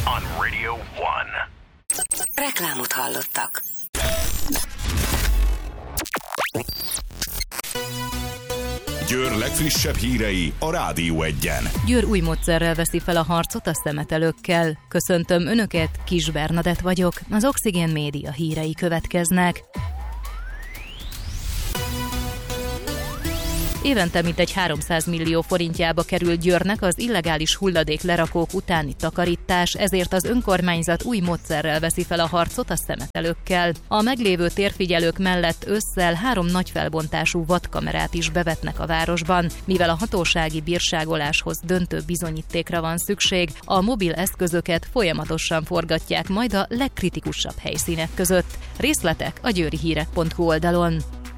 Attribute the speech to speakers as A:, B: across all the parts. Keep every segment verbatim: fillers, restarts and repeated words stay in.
A: on Radio One.
B: Reklámot hallottak.
C: Győr legfrissebb hírei a Rádió Egyen.
D: Győr új módszerrel veszi fel a harcot a szemetelőkkel. Köszöntöm Önöket, Kis Bernadett vagyok, az Oxigén Média hírei következnek. Évente mintegy háromszáz millió forintjába kerül Győrnek az illegális hulladék lerakók utáni takarítás, ezért az önkormányzat új módszerrel veszi fel a harcot a szemetelőkkel. A meglévő térfigyelők mellett ősszel három nagy felbontású vadkamerát is bevetnek a városban. Mivel a hatósági bírságoláshoz döntő bizonyítékra van szükség, a mobil eszközöket folyamatosan forgatják majd a legkritikusabb helyszínek között. Részletek a győrihírek pont hu oldalon.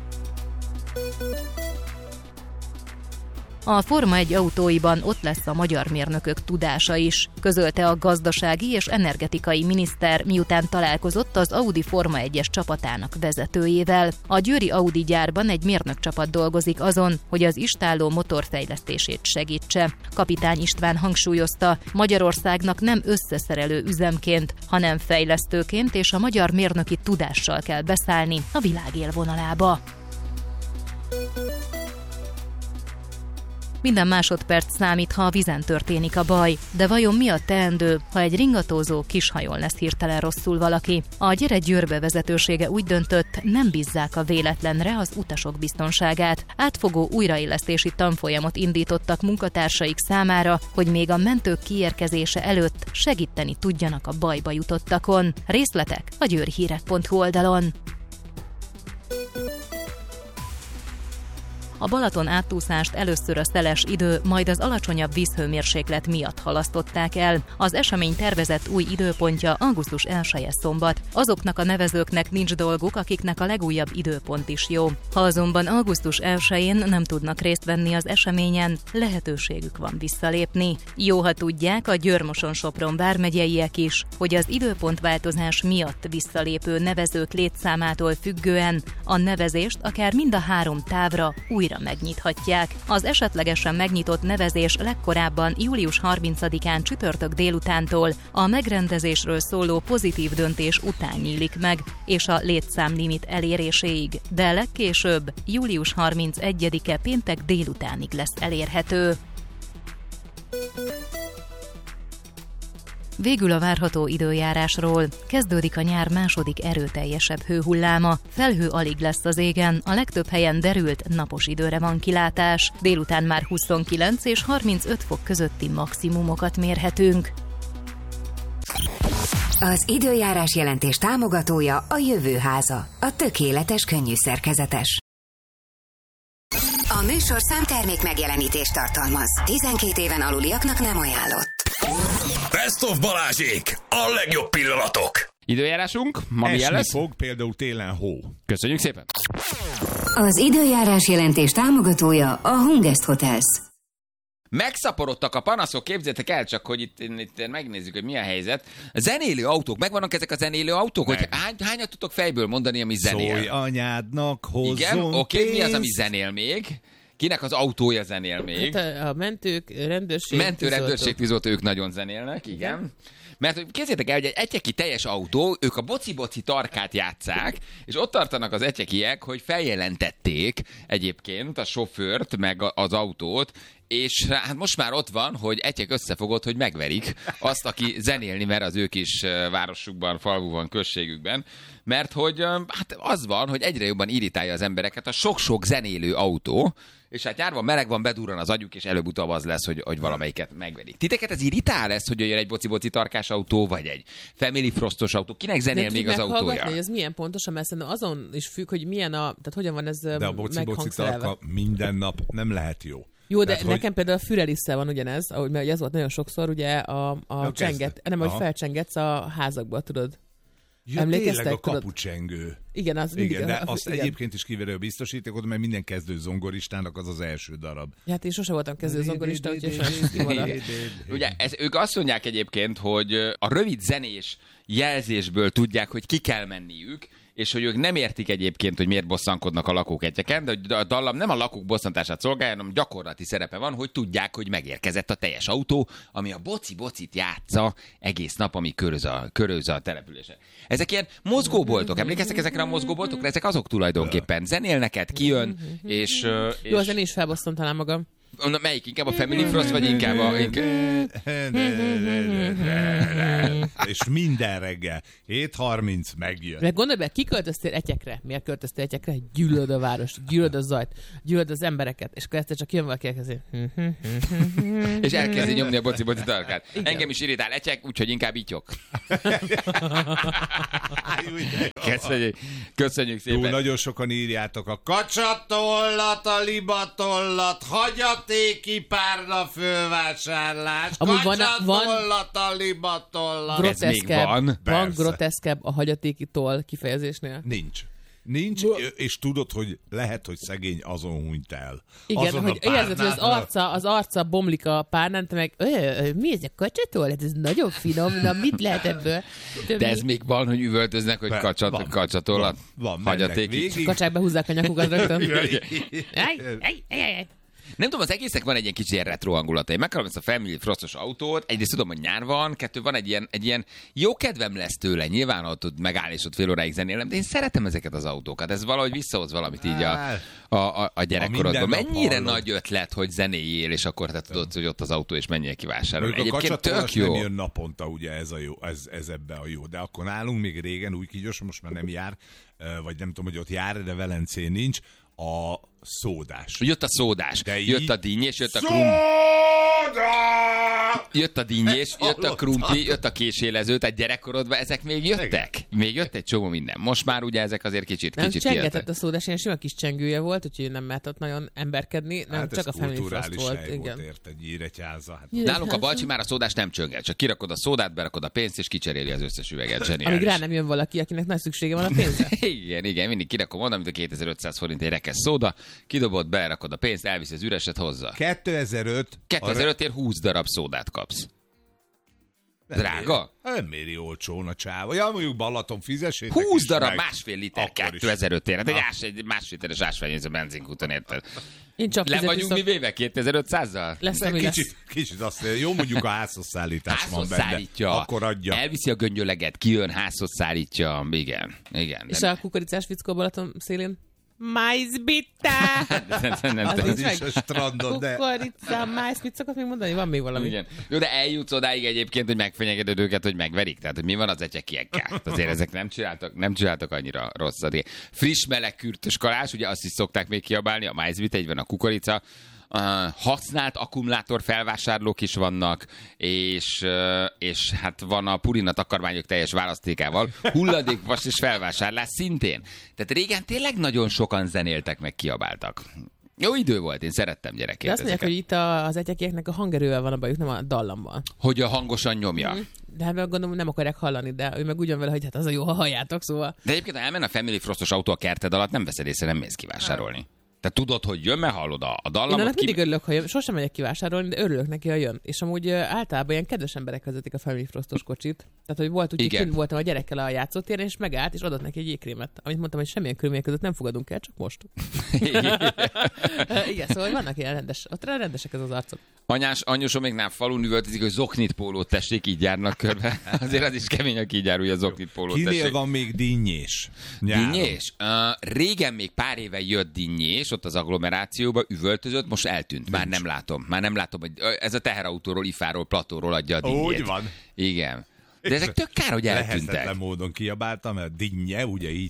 D: A Forma egy autóiban ott lesz a magyar mérnökök tudása is, közölte a gazdasági és energetikai miniszter, miután találkozott az Audi Forma egyes csapatának vezetőjével. A győri Audi gyárban egy mérnökcsapat dolgozik azon, hogy az istálló motor fejlesztését segítse. Kapitány István hangsúlyozta, Magyarországnak nem összeszerelő üzemként, hanem fejlesztőként és a magyar mérnöki tudással kell beszállni a világ élvonalába. Minden másodperc számít, ha a vízen történik a baj, de vajon mi a teendő, ha egy ringatózó kishajón lesz hirtelen rosszul valaki? A Gyere Győrbe vezetősége úgy döntött, nem bízzák a véletlenre az utasok biztonságát. Átfogó újraélesztési tanfolyamot indítottak munkatársaik számára, hogy még a mentők kiérkezése előtt segíteni tudjanak a bajba jutottakon. Részletek a győrhírek pont hu oldalon. A Balaton áttúszást először a szeles idő, majd az alacsonyabb vízhőmérséklet miatt halasztották el. Az esemény tervezett új időpontja augusztus elseje szombat. Azoknak a nevezőknek nincs dolguk, akiknek a legújabb időpont is jó. Ha azonban augusztus elsején nem tudnak részt venni az eseményen, lehetőségük van visszalépni. Jó, ha tudják a Győr-Moson-Sopron vármegyeiek is, hogy az időpontváltozás miatt visszalépő nevezők létszámától függően a nevezést akár mind a három távra újra megnyithatják. Az esetlegesen megnyitott nevezés legkorábban július harmincadikán csütörtök délutántól a megrendezésről szóló pozitív döntés után nyílik meg, és a létszámlimit eléréséig, de legkésőbb július harmincegyedike péntek délutánig lesz elérhető. Végül a várható időjárásról. Kezdődik a nyár második erőteljesebb hőhulláma. Felhő alig lesz az égen, a legtöbb helyen derült, napos időre van kilátás. Délután már huszonkilenc és harmincöt fok közötti maximumokat mérhetünk.
B: Az időjárás jelentés támogatója a Jövőháza, a tökéletes könnyűszerkezetes. A műsor számtermék megjelenítést tartalmaz. tizenkét éven aluliaknak nem ajánlott.
C: Best of Balázsék! A legjobb pillanatok!
E: Időjárásunk, ma milyen lesz?
F: fog, például télen hó.
E: Köszönjük szépen!
B: Az időjárás jelentés támogatója a Hungest Hotels.
E: Megszaporodtak a panaszok, képzeljétek el csak, hogy itt, itt megnézzük, hogy mi a helyzet. A zenélő autók, megvannak ezek a zenélő autók? Hogy hány, hányat tudtok fejből mondani, ami zenél?
F: Szólj anyádnak, hozzon
E: igen, oké, okay, mi az, ami
F: pénzt?
E: zenél még? Kinek az autója zenél még?
G: Hát a, a mentők, rendőrség,
E: Mentő, rendőrség, tűzoltó, ők nagyon zenélnek, igen. igen. Mert képzeljétek el, hogy egy egyeki teljes autó, ők a boci-boci tarkát játsszák, és ott tartanak az egyekiek, hogy feljelentették egyébként a sofőrt, meg az autót, és hát most már ott van, hogy egyek összefogott, hogy megverik azt, aki zenélni mer az ő kis városukban, falvúban, községükben, mert hogy hát az van, hogy egyre jobban irritálja az embereket a sok-sok zenélő autó, és hát nyárban meleg van, bedurran az agyuk, és előbb-utóbb az lesz, hogy, hogy valamelyiket megverik. Titeket ez irritál lesz, hogy jön egy boci-boci tarkás autó, vagy egy Family Frostos autó? Kinek zenél még az autója?
G: Hogy ez milyen pontosan, mert szerintem azon is függ, hogy milyen a, tehát hogyan van ez
F: de a boci-boci tarka minden nap nem lehet jó.
G: Jó, de
F: tehát,
G: nekem
F: hogy...
G: például a fürelisszel van ugyanez, ahogy mert ez volt nagyon sokszor, ugye a, a csenget, nem, hogy felcsengetsz a házakba, tudod.
F: Ja,
G: emlékeztek?
F: Tényleg a kapucsengő.
G: Igen, az mindig.
F: Igen, de
G: a,
F: azt
G: igen.
F: egyébként is kiverő a biztosítékot, mert minden kezdő zongoristának az az első darab.
G: Hát én sose voltam kezdő zongorista, úgyhogy sajnos kimaradt.
E: Ugye ez, ők azt mondják egyébként, hogy a rövid zenés jelzésből tudják, hogy ki kell menniük, és hogy ők nem értik egyébként, hogy miért bosszankodnak a lakók egyeken, de a dallam nem a lakók bosszantását szolgálja, hanem gyakorlati szerepe van, hogy tudják, hogy megérkezett a teljes autó, ami a boci-bocit játsza egész nap, ami köröz a, köröz a településen. Ezek ilyen mozgóboltok, emlékeztek ezekre a mozgóboltokra? Ezek azok tulajdonképpen. Zenél neked, kijön, és... és...
G: Jó, azért én is felbosszom talán magam.
E: Na, melyik? Inkább a Family Frost, vagy inkább a... Inkább...
F: És minden reggel. hét harminc megjön.
G: De gondolj be, ki költöztél Etyekre? Miért költöztél Etyekre? Gyűlöd a város, gyűlöd a zajt, gyűlöd az embereket, és akkor egyszer csak jön valaki elkezdi.
E: És elkezdi nyomni a boci-boci darkát. Engem is irritál Etyek, úgyhogy inkább ityok. Köszönjük, köszönjük szépen.
F: Jó, nagyon sokan írjátok a kacsatollat, a libatollat, hagyatéki párna fölvásárlás, kacsatollat, a libatollat.
E: Groteszkebb,
F: van,
G: van groteszkebb a hagyatéki toll kifejezésnél?
F: Nincs. Nincs, és tudod, hogy lehet, hogy szegény azon hunyt el.
G: Igen,
F: azon
G: hogy érzed, hogy az arca, az arca bomlik a párnán, te meg, mi ez a kacsatol? Hát ez nagyon finom, na mit lehet ebből?
E: Több De ez mi? Még van, hogy üvöltöznek, hogy kacsat, van, kacsatolat,
F: van, van,
E: hagyatéki.
G: Kacsák behúzzák a nyakukat rögtön.
E: Nem tudom, az egésznek van egy ilyen kicsi ilyen retro hangulata. Én megkapom ezt a Family Frostos autót, egyrészt tudom, hogy nyár van, kettő van egy ilyen, egy ilyen jó kedvem lesz tőle, nyilván ott tud megállni, és ott fél óráig zenélem, de én szeretem ezeket az autókat. Ez valahogy visszahoz valamit így a, a, a, a gyerekkorodban. Mennyire nagy ötlet, hogy zenéjél, és akkor te tudod, hogy ott az autó, és mennyire kivásárol. Egyébként tök jó.
F: Nem jön naponta, ugye ez, a jó, ez, ez ebbe a jó. De akkor nálunk még régen, új Kígyos, most már nem jár, vagy nem tudom, hogy ott jár, de Velencén nincs, a szódás.
E: Jött a szódás, de jött így... a dinnyés, jött a krumpli. Jött a dinnyés, jött a krumpli, jött a késélező, tehát gyerekkorodban ezek még jöttek? Még jött egy csomó minden. Most már ugye ezek azért kicsit
G: nem
E: kicsit
G: csengetett a szódás, ilyen sima kis csengője volt, úgyhogy nem mehetett nagyon emberkedni, nem hát csak a Family Frost volt. Igen.
F: Ért, egy Nyíregyháza. Hát.
E: Nálunk a bacsi már a szódás nem csönget, csak kirakod a szódát, berakod a pénzt, és kicseréli az összes üveget. Zseniális.
G: Amíg rá nem jön valaki, akinek nagy szüksége van a pénzre.
E: igen, igen, mindig kirakom oda, mint a kétezer-ötszáz forint egy rekesz szóda, kidobod, berakod a pénzt, elviszi az üreset hozzá.
F: kétezer-öt
E: kétezer-ötért húsz darab szódát kapsz. Drága?
F: Nem méri olcsón a csáva. Ja, mondjuk Balaton fizessétek.
E: húsz darab meg. Másfél liter kétezer-ötért. Hát egy ás, egy másfél literes ásványvíz a benzinkúton, érted?
G: Én csak
E: le vagyunk mi véve kétezer-ötszázzal?
G: Lesz, ami
F: kicsit,
G: lesz.
F: Kicsit azt jó, mondjuk a házhoz szállítás
E: házhoz
F: van benne.
E: Szállítja.
F: Akkor adja.
E: Elviszi a göngyöleget, kijön, házhoz szállítja. Igen, igen.
G: És a kukoricás fickó Balaton szélén? Májzbitta!
F: Az is a strandon, de...
G: Kukorica, májz, mit szokott még mondani? Van még valami.
E: Igen. Jó, de eljutsz odáig egyébként, hogy megfenyegeted őket, hogy megverik. Tehát, hogy mi van az etyekiekkel. Azért ezek nem csináltak, nem csináltak annyira rosszat. Friss, meleg, kürtös kalás, ugye azt is szokták még kiabálni, a májzbitta, így van a kukorica. Uh, használt akkumulátor felvásárlók is vannak, és, uh, és hát van a Purina takarmányok teljes választékával, hulladékvas és felvásárlás szintén. Tehát régen tényleg nagyon sokan zenéltek, meg kiabáltak. Jó idő volt, én szerettem gyerekként.
G: De azt mondják, hogy itt a, az etyekieknek a hangerővel van a bajuk, nem a dallammal.
E: Hogy a hangosan nyomja. Mm.
G: De hát gondolom, nem akarják hallani, de ő meg ugyan vele, hogy hát az a jó, ha halljátok, szóval.
E: De egyébként, ha elmen a Family Frostos autó a kerted alatt, nem veszed észre, nem mész kivásárolni. Te tudod, hogy jön, mert hallod a, a dallamot.
G: Én annak mindig örülök, ha jön. Sosem megyek kivásárolni, de örülök neki, ha jön. És amúgy általában ilyen kedves emberek vezetik a Family Frostos kocsit. Tehát, hogy volt úgy, hogy kint voltam a gyerekkel a játszótéren, és megállt, és adott neki egy jégkrémet. Amit mondtam, hogy semmilyen körülmények között nem fogadunk el, csak most. Igen, szóval vannak ilyen rendes, ott rendesek ez az arcok.
E: Anyás, anyósom még nem falun üvöltözik, hogy zoknit pólót tessék, így járnak körbe. Azért az is kemény, aki így jár, hogy a zoknit pólót tessék.
F: Kinél van még dinnyés?
E: Dinnyés? Uh, régen még pár éve jött dinnyés, ott az agglomerációba üvöltözött, most eltűnt. Már nem látom. Már nem látom, hogy ez a teherautóról, ifáról, platóról adja a dinnyét.
F: Úgy van.
E: Igen. De ezek tök kár, hogy eltűntek.
F: Lehetetlen módon kiabáltam, mert dinnye, ugye így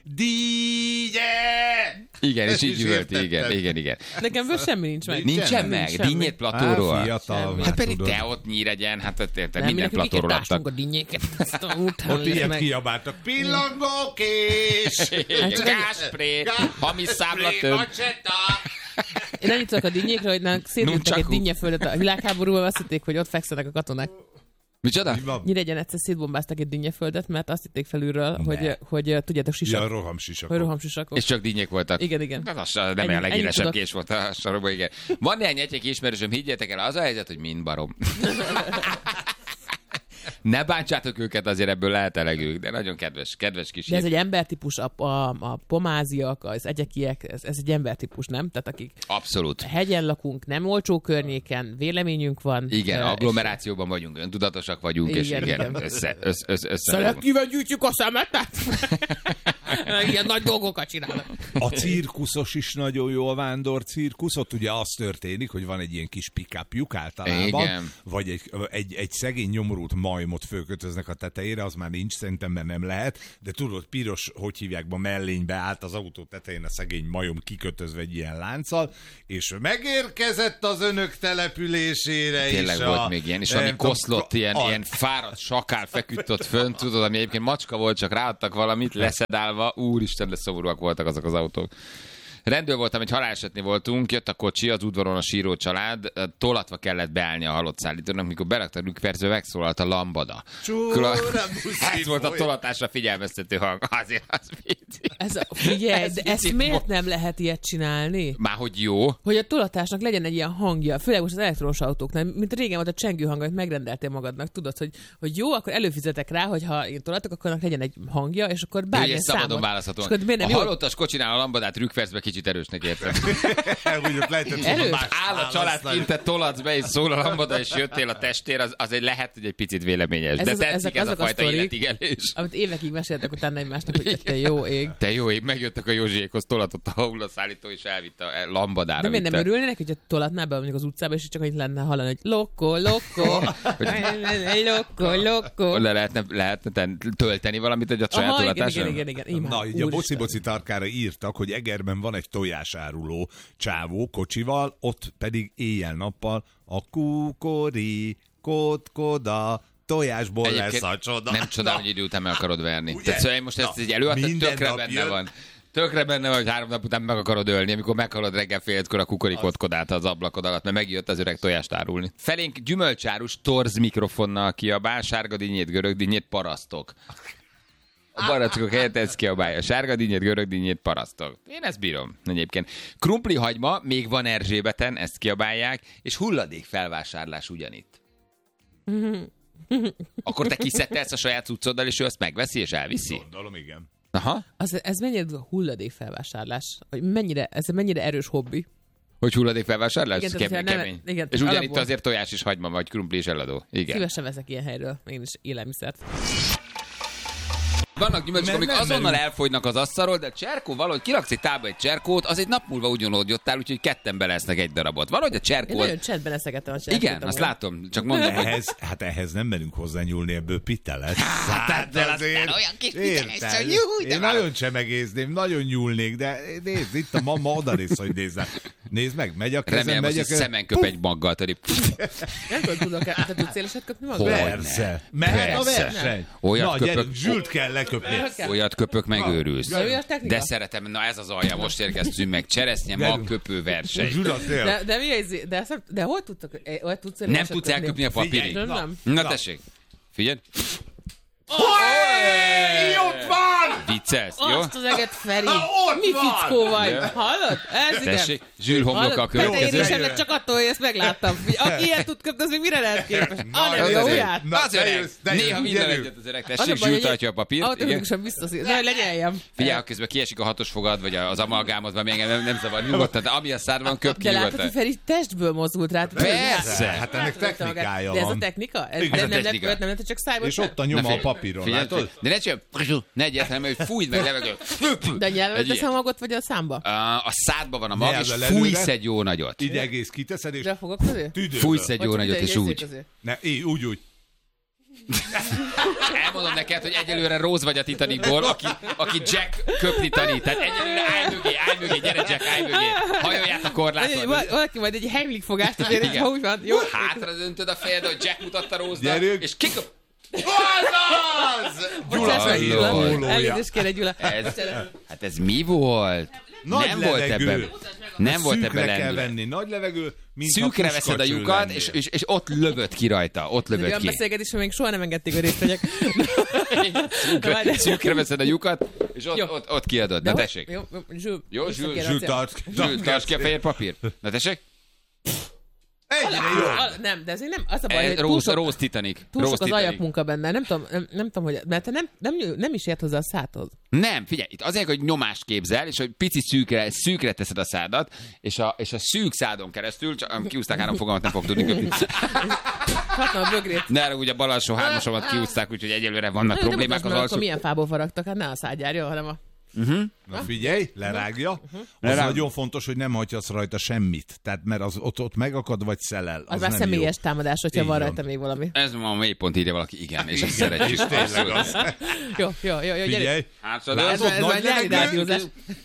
F: dinnye!
E: Igen, és így üvölt, igen, igen, igen.
G: Nekem ből semmi nincs meg.
E: Nincsen meg? Dinnyét platóról?
F: Á, fiatal,
E: hát pedig te ott Nyíregyen, hát érted, minden platóról adtak.
G: A dinnyéket.
F: Ott ilyet kiabáltak. Pillangókés!
E: Gáspré! Hamis számlatöm!
G: Én annyit tudok a dinnyékről, hogy szétültek egy dinnyeföldet a világháborúban, azt hitték, hogy ott fekszenek a katonák.
E: Micsoda?
G: Nyíregyen egyszer szétbombáztak egy dinnyeföldet, mert azt hitték felülről, hogy, hogy tudjátok, sisak.
F: Ja, rohamsisakok.
G: Hogy rohamsisakok.
E: És csak dinnyék voltak.
G: Igen, igen.
E: De az nem olyan legélesebb kés volt a sarokban, igen. Van néhány egyek ismerősöm, higgyétek el, az a helyzet, hogy mind barom. Ne bántsátok őket, azért ebből lehet elegük, de nagyon kedves, kedves kis.
G: De ez egy embertípus, a, a, a pomáziak, az egyekiek, ez, ez egy embertípus, nem? Tehát akik
E: abszolút.
G: Hegyen lakunk, nem olcsó környéken, véleményünk van.
E: Igen, uh, agglomerációban vagyunk, öntudatosak vagyunk, igen, és igen, igen. össze, össze, össze, össze
G: Szelektíven gyűjtjük a szemetet? Ilyen nagy dolgokat csinálnak.
F: A cirkuszos is nagyon jó, a vándor cirkusz. Ott ugye az történik, hogy van egy ilyen kis pick-upjuk általában, igen. vagy egy, egy, egy szegény nyomorult majmot fölkötöznek a tetejére, az már nincs, szerintem, mert nem lehet, de tudod, piros, hogy hívják, ma mellénybe állt az autó tetején a szegény majom kikötözve egy ilyen lánccal, és megérkezett az önök településére.
E: Tényleg
F: is
E: volt
F: a,
E: még ilyen, és ami koszlott, ilyen, a... ilyen fáradt sakál feküdt ott fönt, tudod, ami egyébként macska volt, csak ráadtak valamit, leszedálva, úristen, de szomorúak voltak azok az autók. Rendőr voltam, egy halálesetnél voltunk, jött a kocsi, az udvaron a síró család, tolatva kellett beállni a halott szállítónak, mikor berakta a rükverző, megszólalt a lambada.
F: Csúra,
E: ez volt a tolatásra figyelmeztető hang. Azért az vicci.
G: Ez a, figyelj, ez de ezt miért nem lehet ilyet csinálni?
E: Már hogy jó.
G: Hogy a tolatásnak legyen egy ilyen hangja, főleg most az elektromos autóknál, mint régen volt a csengő hang, amit megrendeltél magadnak, tudod, hogy, hogy jó, akkor előfizetek rá, hogy ha én tolatok, akkor annak legyen egy hangja, és akkor bármilyen számot.
E: Szabadon választhatóan. A halottas kocsinál a lambadát rükverzbe kicsit erősnek értem. Áll a család kinte, tolatsz be, és szól a lambada, és jöttél a testér, az, az egy lehet, hogy egy picit véleményes. De ez, tetszik ez a fajta életigelés.
G: Amit évekig meséltek utána egymásnak, hogy te jó ég.
E: Te jó ég, megjöttek a Józsiékhoz, tolatott a hullaszállító, és elvitte a lambadára.
G: De miért nem örülnének, hogyha tolatná be mondjuk az utcába, és csak annyit lenne hallani, hogy lokko, lokko, lokko, lokko.
E: Le lehetne, lehetne tölteni valamit egy a saját tolatáson?
G: Igen, igen, igen.
F: Na, így a boci-boci tarkára írtak, hogy Egerben van egy tojásáruló csávó kocsival, ott pedig éjjel-nappal a kukori, kotkoda, tojásból
E: egyébként
F: lesz a csoda.
E: Nem csodál, hogy idő után meg akarod verni. Ugye? Tehát szóval most ezt egy előadtad, tökre benne jön. Van. Tökre benne van, hogy három nap után meg akarod ölni, amikor meghallod reggel fél ötkor a kukorikotkodát az ablakod alatt, mert megjött az öreg tojást árulni. Felénk gyümölcsárus torz mikrofonnal kiabál, sárga dinnyét, görög dinnyét, parasztok. A barackok helyett ez kiabálja. Sárga dinnyét, görög dinnyét, parasztok. Én ezt bírom egyébként. Krumpli hagyma, még van Erzsébeten, ezt kiabálják, és hulladék felvásárlás ugyanitt. Akkor te kiszedtelsz a saját cuccoddal, és ő azt megveszi, és elviszi?
F: Gondolom, igen.
G: Aha. Az, ez mennyire hulladék felvásárlás? Hogy mennyire, ez mennyire erős hobbi?
E: Hogy hulladék felvásárlás?
G: Igen,
E: kemény,
G: nem,
E: kemény.
G: Igen,
E: és ugyanitt alapból... azért tojás is hagyma, vagy krumpli is eladó. Igen.
G: Szívesen veszek ilyen helyről, én is élelmiszert.
E: Vannak gyümölcsök, amik azonnal merünk. Elfogynak az asztalról, de cserkó valahogy kiraksz egy tába egy cserkót, az egy nap múlva ugyanúgy jottál, úgyhogy ketten belesznek egy darabot. Valahogy a cserkó...
G: Én nagyon csendben eszegettem a cserkót.
E: Igen, azt látom, csak mondom, hogy...
F: Ehhez, hát ehhez nem merünk hozzányúlni, ebből piteles.
E: Hát, hát de azért... olyan kis piteles, hogy nyújt.
F: Én nagyon csemegézném, nagyon nyúlnék, de nézd, itt a mama odarész, hogy nézzel. Nézd meg, megy a kezem,
E: remélem,
F: megy a
E: kezem. Szemen köp egy maggal, tari.
G: Nem tudom, tudok, te tudsz széleset köpni maggal?
F: Persze. Mehet a verseny.
E: Olyat köpök.
F: Zsült kell leköpni.
E: Olyat köpök, megőrülsz. De szeretem, na ez az alja, most érkeztünk meg. Cseresznye, mag, köpő verseny.
G: De, de mi ez? De, de, de hol tudtok? Hol tudsz
E: nem tudsz elköpni a papírig.
G: Nem, nem.
E: Na tessék. Figyelj.
F: Hey, ott van!
E: Viccelsz, jó?
G: Azt az eget, Feri! Mi fickó vagy? Hallod? Ez igen.
E: Tessék, Zsűl homloka a következő.
G: Én csak attól, hogy ezt megláttam. Aki ilyet tud köpni, az még mire lehet képes? Annak jó ujját.
E: Az öreg. Néha minden egyet az öreg. Tessék, Zsűl tartja a papírt.
G: Automatikusan biztos, hogy lenyeljem.
E: Figyelj, közben kiesik a hatos fogad, vagy az amalgámodban, még engem nem zavar nyugodtan, de ami a szádban köp ki nyugodtan.
G: De látod, hogy Feri testből mozult rá.
E: Persze.
F: Hát ennek technikája van.
G: De ez a technika? Nem lehet, csak szájban.
F: És ott a nyoma a papíron.
E: De ne csak, ne egyáltalán, hogy fújd meg levegő.
G: De nyelven teszem a magot, vagy a számba?
E: A szádba van a mag, és fújsz egy jó nagyot.
F: Így egész kiteszed, és...
G: De a fogak közé?
E: Fújsz egy jó nagyot, és úgy.
F: Ne, így, úgy, úgy.
E: Elmondom neked, hogy egyelőre Rose vagy a Titanicból, aki, aki Jack köpni tanít. Tehát egyelőre állj mögé, állj mögé, gyere Jack, állj mögé. Hajolját a korláton.
G: Valaki majd egy Heimlich fogást, azért, ha úgy van. Jó.
E: Hátra döntöd a fejed, hogy Jack mutatta Rose-nak, és kiköp...
F: Az!
G: Gyula! Elnézést kérek, Gyula.
E: Ez, hát ez mi volt?
F: Nagy
E: nem
F: levegő.
E: volt ebben. Nem volt ebben
F: kell venni. Nagy levegő, mint
E: szűkre veszed a lyukat, és, és, és ott lövöd ki rajta. Ott lövöd
G: olyan
E: ki.
G: Olyan beszélgetés, hogy még soha nem engedték, hogy részt vegyek.
E: szűkre, szűkre veszed a lyukat, és ott, ott, ott kiadod. Na tessék.
G: Jó,
E: Zsül,
F: Zsül, tart.
E: Zsül, tarts ki a fehér papírt. Na tessék.
G: jó. Nem, de ez nem, az a baj, hogy
E: túl sok, Rose Titanic.
G: Túl
E: Rose
G: sok az
E: Titanic.
G: ajakmunka benne. Nem tudom, nem, nem tudom, hogy... Mert te nem, nem, nem is ért hozzá a szádhoz.
E: Nem, figyelj, itt azért, hogy nyomást képzel, és hogy pici szűkre, szűkre teszed a szádat, és a, és a szűk szádon keresztül, csak kiúzták három fogalmat, nem fog tudni köpni.
G: Hatna a bögrét.
E: De erre ugye a bal alsó hármasomat kiúzták, úgyhogy egyelőre vannak
G: Na,
E: problémák az alsó.
G: Akkor milyen fából faragtak? Hát ne a szádjárja, hanem a...
F: Uh-huh. Na figyelj, lerágja. Uh-huh. Az Lerág... nagyon fontos, hogy nem hagyhatsz rajta semmit. Tehát mert az ott, ott megakad, vagy szelel. Az,
G: az már személyes jó. Támadás, hogyha
F: így
G: van rajta még valami.
E: Ez ma a mélypont, írja valaki, igen, és ezt szeretjük.
G: Jó, jó, jó, jó,
F: figyelj.
E: Hát,
G: ez már nyári rádiózás.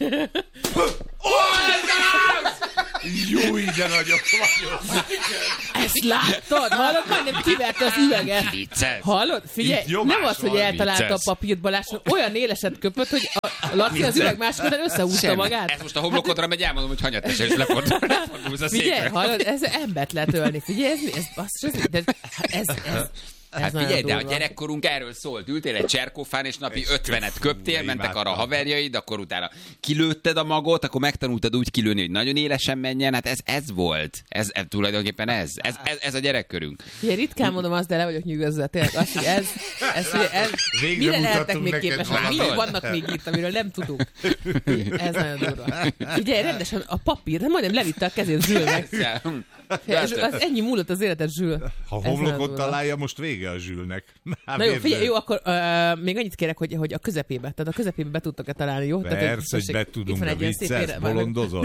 F: Jó, ide nagyok vagyok.
G: Ezt láttad? Hallod? Majdnem kiverte az üveget. Hallod? Figyelj, nem az, hogy eltalálta a papírt Balázs, olyan éleset köpött, hogy a Laci az üveg másikon összehúzta magát.
E: Ez most a homlokodra megy, elmondom, hogy hanyatesen is lefordulsz a székre.
G: Figyelj, hallod, ez embert lehet ölni. Figyelj, ez mi? Ez basszus, ez, ez, ez, ez
E: hát figyelj, de a gyerekkorunk erről szólt. Ültél egy cserkófán, és napi ötvenet köptél, mentek arra a haverjaid, akkor utána kilőtted a magot, akkor megtanultad úgy kilőni, hogy nagyon élesen menjen. Hát ez, ez volt. Ez, ez tulajdonképpen ez. Ez, ez. ez a gyerekkörünk.
G: Ilyen ritkán mondom azt, de le vagyok nyűgözve. Tényleg azt, hogy ez, ez, ez mire lehetnek még képesek? Mi vannak még itt, amiről nem tudunk? Ez nagyon durva. Figyelj, rendesen a papír, majdnem levitte a kezét Zsülnek. Az ennyi múlott az életed, Zsül.
F: Ha homlokot találja, most vége a Zsülnek.
G: Már na jó, figyelj, jó, akkor uh, még annyit kérek, hogy, hogy a közepébe, tehát a közepébe be tudtok-e találni, jó?
F: Persze, tehát, hogy be tudunk, de vicces, bolondozol.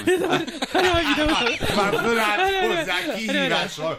F: Már fölállt hozzá kihívással.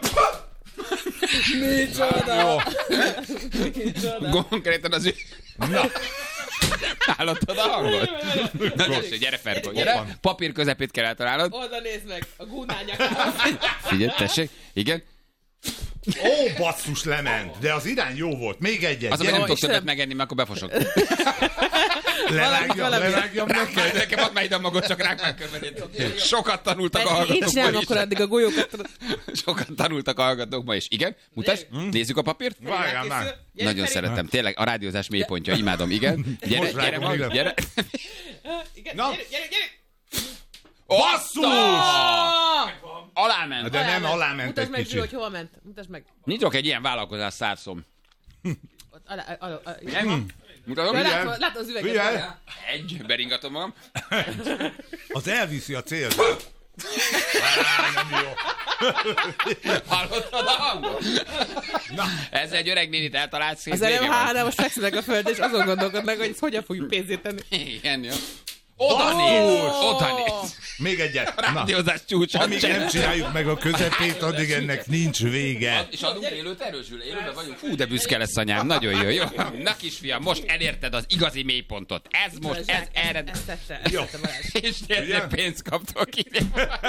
G: Micsoda!
E: Konkrétan az ő... Na. Hallottad a hangot? Na gyere, gyere Ferko, gyere. Papír közepét kell eltalálnod.
G: Oda nézd meg, a gúnányák.
E: Figyelj, tessék, igen.
F: Ó, basszus, lement, de az irány jó volt. Még egyet.
E: Az, ami nem tudok többet megenni, mert akkor befosok.
F: Lerágjam, lerágjam neked.
E: Nekem add már ide a magot, csak rák már körbenyét. Sokat tanultak a hallgatók.
G: Én csinálom akkor addig a golyókat.
E: Sokat tanultak a hallgatók ma is. Igen, mutasd, nézzük a papírt.
F: Várjál már.
E: Nagyon szeretem, tényleg a rádiózás mélypontja, imádom, igen. Gyere, gyere, gyere, gyere.
G: Gyere, gyere, gyere.
E: Basszus! Aláment.
F: De nem aláment
G: Mutasd
F: egy
G: meg,
F: kicsit.
G: hogy hova ment. Mutasd meg.
E: Nyitok egy ilyen vállalkozás szárszom.
G: Alá, alá, alá.
E: Nem? Mutatom?
G: Látom, látom az üveget.
F: Figyelj.
E: Egy, beringatom magam.
F: Az elviszi a célt. Nem jó.
E: Hallottad a hangot? Na. Ezzel egy öreg nénit eltalált szét.
G: Az előbb há, most fekszenek a föld, és azon gondolkodnak, hogy ezt hogyan fogjuk pénzét tenni.
E: Igen, jó. Oda néz! Oda néz!
F: Még egyet.
E: A rádiózás csúcsa.
F: Amíg nem csináljuk meg a közepét, addig ennek nincs vége.
E: És adunk élőt, erősül, élőben vagyunk. Fú, de büszke lesz anyám, nagyon jó, jó. Na kisfiam, most elérted az igazi mélypontot. Ez most, ez erre.
G: Ezt tette, ezt tette Balázs.
E: És tényleg pénzt kaptok ide.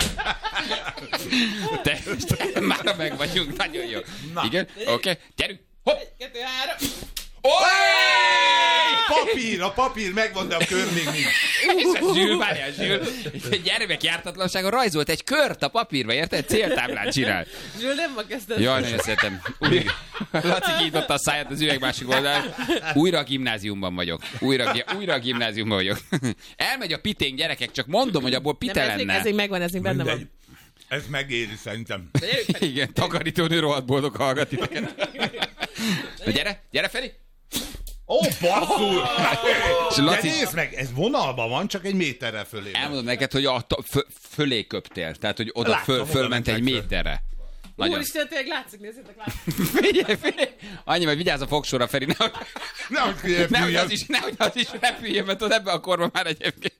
E: Te, te, már meg vagyunk, nagyon jó. Igen, oké, gyerünk. Hopp!
G: Kettő, három.
F: Papír, a papír megvan, de a kör még nincs.
E: Zsül, várjál, Zsül. Egy gyermek jártatlansága rajzolt egy kört a papírba, érted? Céltáblát csinál.
G: Zsül, nem ma kezdett.
E: Jaj, nagyon szeretem. Újra. Laci kinyitotta a száját az üveg másik oldalán. Újra a gimnáziumban vagyok. Újra, újra a gimnáziumban vagyok. Elmegy a piténk, gyerekek, csak mondom, hogy abból pite
G: nem,
E: lenne.
G: Ez még megvan, ez még benne van.
F: Ez megéri szerintem.
E: Igen, takarítónő rohadt boldog hallgat titeket. Na gyere, gyere Feri!
F: Ó, basszul!
E: De
F: Laci... nézd meg, ez vonalban van, csak egy méterre fölé.
E: Elmondom neked, hogy a f- fölé köptél, tehát hogy oda föl, fölment egy méterre.
G: Nagyon... Úristen, tényleg látszik, nézzétek, látszik.
E: Figyelj, figyelj! Annyi, majd vigyázz a fogsorra, Feri, nehogy,
F: nehogy,
E: nehogy az is, nehogy az is repüljön, mert ott ebben a korban már egyébként.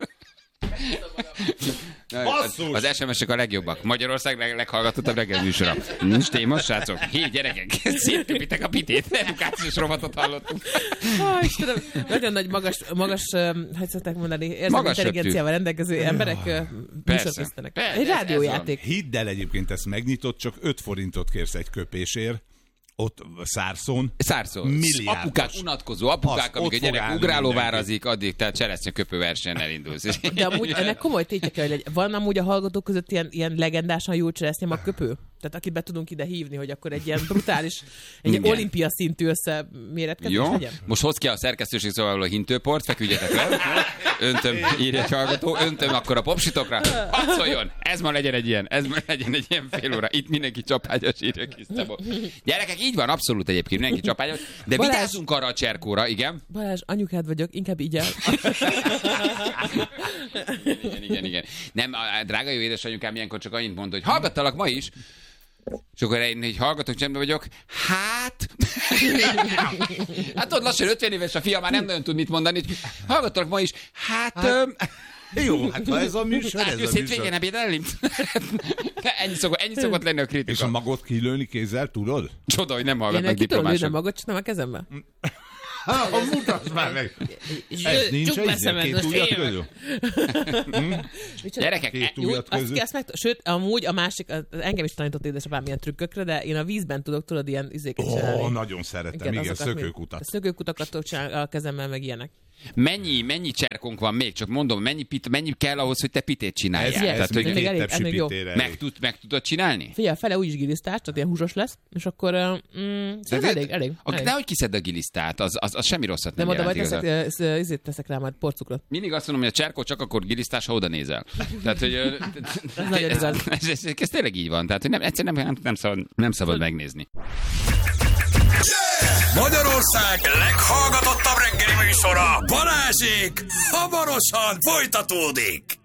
E: Az, az es em es-ek a legjobbak. Magyarország leg, leghallgatottabb reggel műsora. Nincs téma, srácok? Hé, gyerekek, szétköpitek a pitét. Edukációs rovatot hallottunk.
G: Oh, Istenem, nagyon nagy magas, magas hogy szokták mondani, érzelmi intelligenciával rendelkező emberek műsorkészítenek. Egy rádiójáték.
F: Hidd el, egyébként ezt megnyitott, csak öt forintot kérsz egy köpésért. Ott Szárszón.
E: Szárszón.
F: Milliárdos.
E: Apukák unatkozó, apukák, amik a gyerek ugrálóvárazik, addig tehát cseresznye köpőversenyen elindulsz.
G: De amúgy ennek komoly tétje kell, hogy van amúgy a hallgatók között ilyen, ilyen legendásan jó cseresznye magköpő? Tehát akit be tudunk ide hívni, hogy akkor egy ilyen brutális, egy ilyen olimpia szintű összeméretkezés
E: jó,
G: legyen.
E: Most hoz ki a szerkesztőség szobából a hintőport, feküdjetek le. Öntöm, írja egy hallgató, öntöm akkor a popsitokra. Hadd szóljon, ez ma legyen egy ilyen, ez ma legyen egy ilyen fél óra. Itt mindenki csapágyas, írja Krisztából. Gyerekek, így van, abszolút egyébként, mindenki csapágyas. De
G: Balázs,
E: vigyázzunk arra a cserkóra, igen.
G: Balázs, anyukád vagyok, inkább így el.
E: igen, igen, igen. Nem, a drága jó édesanyukám ilyenkor csak annyit mond, hogy hallgattalak ma is. És akkor én így hallgatok, csendben vagyok. Hát... hát ott lassan ötven éves a fia, már nem nagyon tud mit mondani. Hallgattalak ma is. Hát... hát... Öm...
F: Jó, hát ha ez a műsor,
E: hát,
F: ez a műsor.
E: Hétvégén ebédelni? ennyi, szokott, ennyi szokott lenni a kritika.
F: És a magot kilőni kézzel, tudod?
E: Csoda, hogy nem hallgatnak
G: diplomások. Én kitől lőnem magot, csinálom a kezembe?
F: Ha, mutasd már meg! Ez nincs egy két ujjat közül?
E: Gyerekek,
F: két ujjat közül?
G: Sőt, amúgy a másik, engem is tanított édesapám ilyen trükkökre, de én a vízben tudok, tudod, ilyen izéket csinálni.
F: Ó, nagyon szeretem, igen, szökőkutat.
G: Szökőkutakat tudok csinálni a kezemmel, meg ilyenek.
E: Mennyi, mennyi cserkónk van még? Csak mondom, mennyi, pit, mennyi kell ahhoz, hogy te pitét csináljál?
F: Ez,
E: tehát,
F: ez
E: hogy
G: még elég, ez még jó.
E: Meg, tud, meg tudod csinálni?
G: Figyelj, fele úgyis gilisztás, tehát ilyen húsos lesz, és akkor mm, szerintem elég, elég.
E: elég. Nehogy kiszed a gilisztát, az, az, az semmi rosszat nem,
G: nem
E: jelent.
G: Nem oda vagy teszek, izét teszek rá majd porcukrot.
E: Mindig azt mondom, hogy a cserkó csak akkor gilisztás, ha oda nézel. Tehát, hogy
G: ez nagyon igaz.
E: Ez, ez, ez tényleg így van, tehát hogy nem, egyszerűen nem, nem szabad, nem szabad megnézni.
A: Magyarország leghallgatottabb reggeli műsora, Balázsék, hamarosan folytatódik.